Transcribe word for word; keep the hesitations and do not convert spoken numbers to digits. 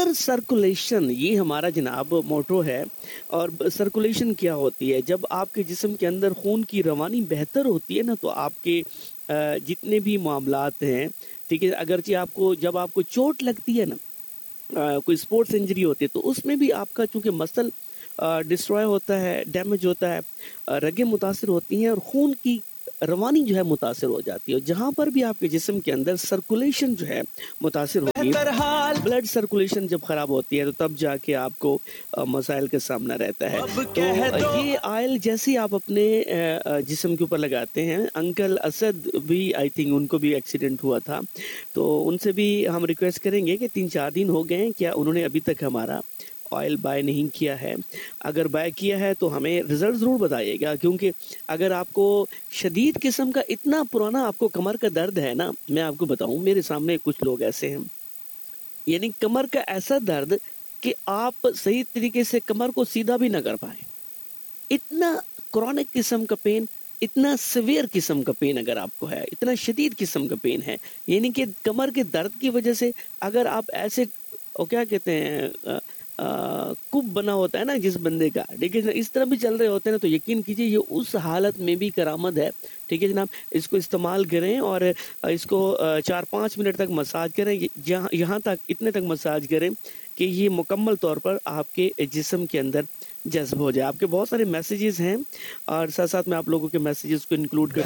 बेहतर सर्कुलेशन, ये हमारा जनाब मोटो है। और सर्कुलेशन क्या होती है? जब आपके जिस्म के अंदर खून की रवानी बेहतर होती है ना, तो आपके अ, जितने भी मामलात हैं, ठीक है, अगरचे आपको जब आपको चोट लगती है ना, अ, कोई स्पोर्ट्स इंजरी होती है, तो उसमें भी आपका चूंकि मसल डिस्ट्रॉय होता है, डैमेज होता है, अ, रगें मुतासिर होती हैं और खून की रवानी जो है मुतासिर हो जाती है। और जहां पर भी आपके जिस्म के अंदर सर्कुलेशन जो है मुतासिर होगी, ब्लड सर्कुलेशन जब खराब होती है, तो तब जाके आपको अ, मसाइल का सामना रहता है। तो अ, ये ऑयल जैसे ही आप अपने अ, अ, जिस्म के ऊपर लगाते हैं, अंकल असद भी आई थिंक उनको भी एक्सीडेंट हुआ था, तो उनसे भी हम रिक्वेस्ट करेंगे कि तीन चार दिन हो गए हैं, क्या उन्होंने अभी तक हमारा ऑयल बाय नहीं किया है? अगर बाय किया है तो हमें रिजल्ट ज़रूर बताइएगा, क्योंकि अगर आपको शदीद किस्म का इतना पुराना आपको कमर का दर्द है ना, मैं आपको बताऊं, मेरे सामने कुछ लोग ऐसे हैं, यानी कमर का ऐसा दर्द कि आप सही तरीके से कमर को सीधा भी ना कर पाए, इतना क्रॉनिक किस्म का पेन, इतना सिवियर किस्म का पेन अगर आपको है, इतना शदीद किस्म का पेन है, यानी कि कमर के दर्द की वजह से अगर आप ऐसे, और क्या कहते हैं, अ, अ, कुब बना होता है ना जिस बंदे का, ठीक है, इस तरह भी चल रहे होते हैं ना, तो यकीन कीजिए ये उस हालत में भी करामत है। ठीक है जनाब, इसको इस्तेमाल करें और इसको अ, चार पाँच मिनट तक मसाज करें, जहाँ यहाँ तक इतने तक मसाज करें कि ये मुकम्मल तौर पर आपके जिस्म के अंदर जज्ब हो जाए। आपके बहुत सारे मैसेजेस हैं और साथ साथ में आप लोगों के मैसेजेस को इंक्लूड कर